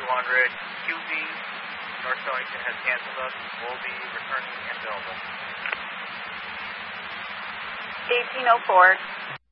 QB, North Stonington has canceled us. We'll be returning and available. 1804.